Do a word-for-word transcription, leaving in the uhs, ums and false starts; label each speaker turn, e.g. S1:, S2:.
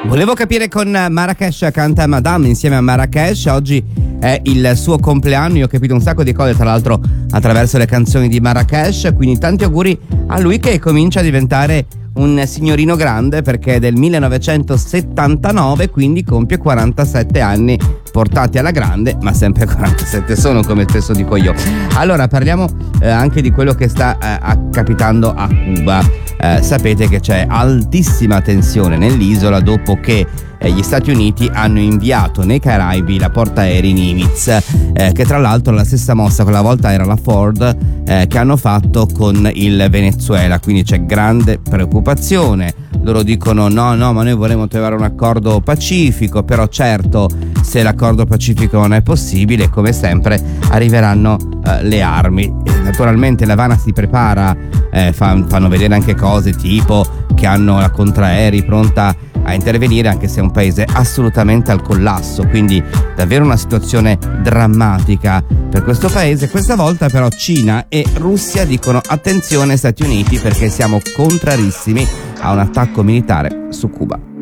S1: Volevo capire con Marrakesh, canta Madame insieme a Marrakesh. Oggi è il suo compleanno, io ho capito un sacco di cose tra l'altro attraverso le canzoni di Marrakesh, quindi tanti auguri a lui che comincia a diventare un signorino grande, perché è del millenovecentosettantanove, quindi compie quarantasette anni portati alla grande, ma sempre quarantasette sono, come spesso dico io. Allora parliamo eh, anche di quello che sta eh, capitando a Cuba. Eh, sapete che c'è altissima tensione nell'isola dopo che eh, gli Stati Uniti hanno inviato nei Caraibi la portaerei Nimitz, eh, che tra l'altro è la stessa mossa, quella volta era la Ford, eh, che hanno fatto con il Venezuela, quindi c'è grande preoccupazione. Loro dicono no no ma noi vorremmo trovare un accordo pacifico, però certo se l'accordo pacifico non è possibile, come sempre arriveranno eh, le armi. E naturalmente l'Havana si prepara, eh, fan, fanno vedere anche cose tipo che hanno la contraerei pronta a intervenire, anche se è un paese assolutamente al collasso, quindi davvero una situazione drammatica per questo paese. Questa volta però Cina e Russia dicono attenzione Stati Uniti, perché siamo contrarissimi a un attacco militare su Cuba.